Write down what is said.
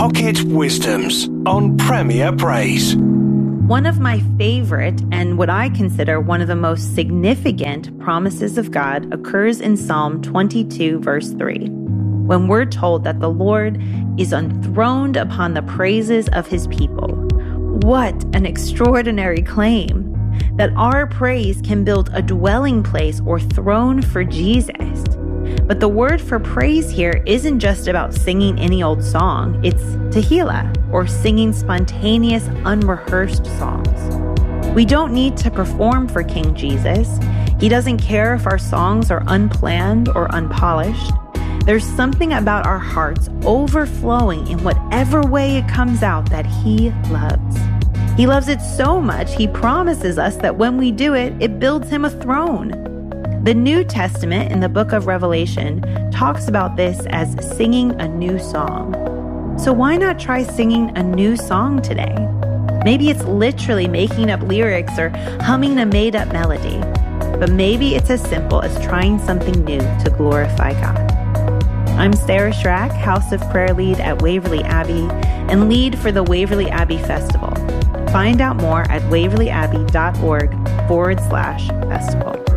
Pocket Wisdoms on Premier Praise. One of my favorite and what I consider one of the most significant promises of God occurs in Psalm 22, verse 3, when we're told that the Lord is enthroned upon the praises of his people. What an extraordinary claim! That our praise can build a dwelling place or throne for Jesus. But the word for praise here isn't just about singing any old song. It's tehillah, or singing spontaneous, unrehearsed songs. We don't need to perform for King Jesus. He doesn't care if our songs are unplanned or unpolished. There's something about our hearts overflowing in whatever way it comes out that he loves. He loves it so much, he promises us that when we do it, it builds him a throne. The New Testament in the book of Revelation talks about this as singing a new song. So why not try singing a new song today? Maybe it's literally making up lyrics or humming a made-up melody. But maybe it's as simple as trying something new to glorify God. I'm Sarah Schrack, House of Prayer Lead at Waverly Abbey and lead for the Waverly Abbey Festival. Find out more at waverlyabbey.org/festival.